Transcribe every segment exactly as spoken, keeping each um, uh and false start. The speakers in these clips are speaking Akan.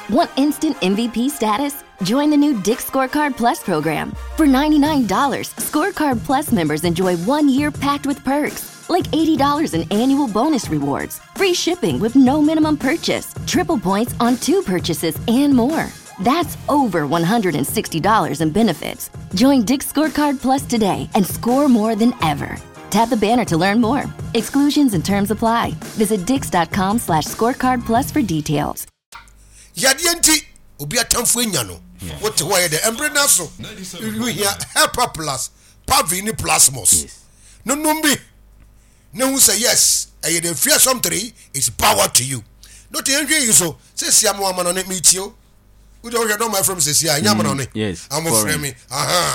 Want instant M V P status? Join the new Dick's Scorecard Plus program. For ninety-nine dollars, Scorecard Plus members enjoy one year packed with perks, like eighty dollars in annual bonus rewards, free shipping with no minimum purchase, triple points on two purchases, and more. That's over one hundred sixty dollars in benefits. Join Dick's Scorecard Plus today and score more than ever. Tap the banner to learn more. Exclusions and terms apply. Visit dix.com slash scorecard plus for details. Yadienti obi atamfo enya no. What why the embrana so? We hear Helper Plus, Pavini Plasmos. No numbi. No who say yes. I the fear some three is power to you. Not the entry you so. Say siamo man on it meet you. We don't get my friend says yeah, nyama on it. Yes. I'm a friend me.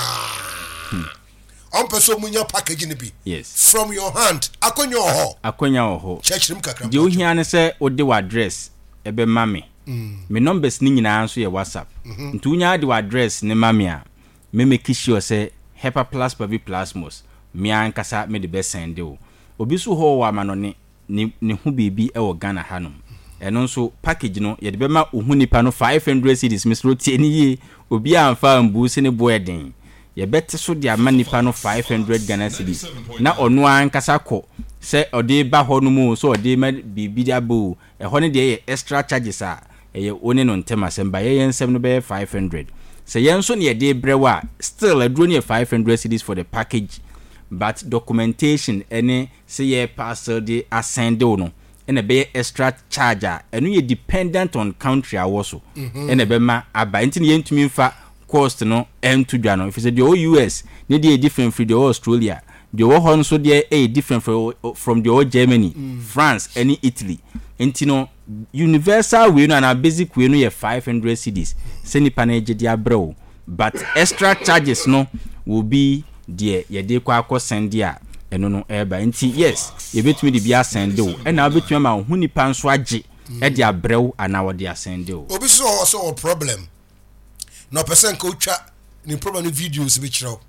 Aha. On person munya package in be. Yes. From your hand. Akonya ho. Akonya ho. Church rim kakra. You hear ne say ode wa address ebe mami. Me numbers ni nyina nso ye WhatsApp. Ntu nya de wa address ne mami a me make sure say Helper Plus Pavi Plasmos. Me ankasa me de be send o. Obi so ho wa ma no ne ne hu bibi e wo Ghana hanom. Eno nso package no ye de be ma ohu nipa no five hundred cedis misro tie ni ye. Obi anfa mbu se ne boeden. Ye bete so de ama nipa no five hundred Ghana cedis. Na ono ankasa ko se ode ba ho no mu so ode ma bibi dia bo. E ho ne de ye extra charges a eye one no ntema semba ye yen no be five hundred. Se yen so ne ye de brewa still adro ne five hundred cedis for the package. But documentation any say ye parcel de ascend no ene be extra charger eno ye dependent on country awoso ene be ma aba ntini ye ntumi mfa cost no entu dwa no if say the U S ne dey different from the Australia the ho so dey a different from from the Germany mm. France any Italy enti no universal we no and basic we no ye five hundred cedis se nipa na ejedi abrew but extra charges no will be there ye dey kwa akọ send dia eno no eba nti yes ye betumi de bia send o e na betumi ma hu nipa nso age e de abrew ana wo de asend o obi so so problem no person ko twa ni problem ni videos bi kiro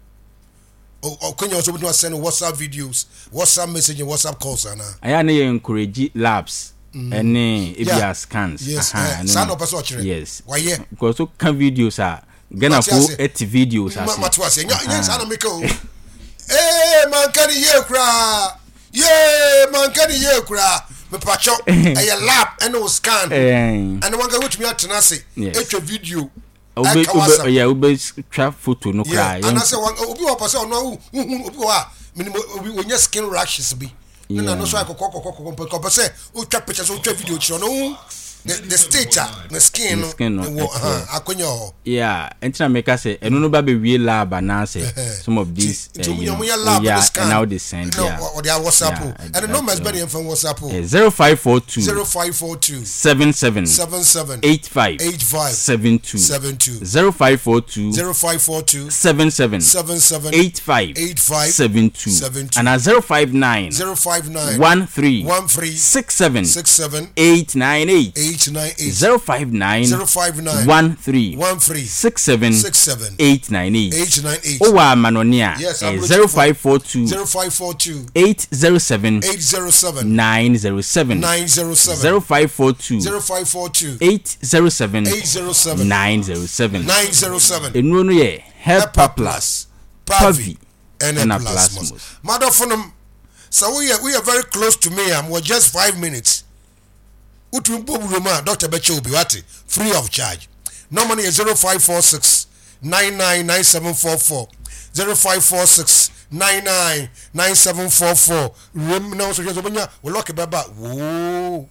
o konyo so betumi send WhatsApp videos WhatsApp message WhatsApp calls ana aya na ye encourage labs ene e bia scans yes sa no person kire yes why ye because so can videos are Gana ko et videos as matwase nya nya sa na make o eh man kan ye kra ye man kan ye kra me pacho e lab and o scan and one guy which me atena say etwa video obi obi yeah obi twa photo no kra and I say one obi o pose ono obi wa obi onya skin rashes bi na no so akokokokokoko pose o twa pictures o twa video chiro no the, the stature the skin, the skin no, no uh, akonyo yeah entina make us say eno no ba be wie lab na say some of these uh, you know, yeah and now they send no, yeah or they WhatsApp yeah, and the numbers better from WhatsApp yeah, zero five four two zero five four two seven seven seven seven eight five eight five seven two seven two zero five four two zero five four two seven seven seven seven eight five eight five seven two and a zero five nine zero five nine one three one three six seven six seven eight nine eight eight nine eight zero five nine zero five nine one three one three six seven six seven eight nine eight eight nine eight Owa Manonia yes zero five four two zero five four two eight zero seven eight zero seven nine zero seven nine zero seven zero five four two zero five four two eight zero seven eight zero seven nine zero seven nine zero seven Enu no ye Helper Plus Pavi and Plasmos Motherfucker so we are we are very close to me I'm we're just five minutes Utumbo Roma Doctor Beche will be what free of charge. No money is zero five four six nine nine nine seven four four zero five four six nine nine nine seven four four. Rem now so just we lock it back. Whoa,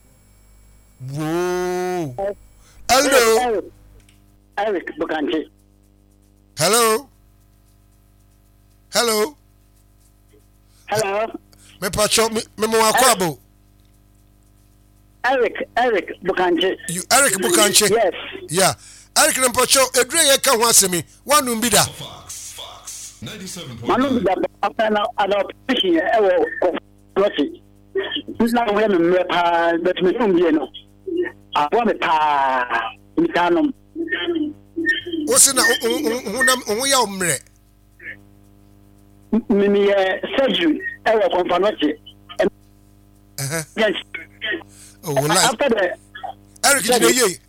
whoa. Hello, Eric Bukanchi. Hello, hello, hello. Me pacho me me mo akwabo. Eric, Eric Bukanchi. You Eric Bukanchi? Yes. Yeah. Eric Nampocho, a dream you can want me. One will be that. One will be that after now, an operation. Oh, Rossi. This now we have a map, but we don't know. I want a car. We can't. What's in a we are mre? Mimi surgery. I will confirm it. Yes. Oh, well, after the Eric, you know,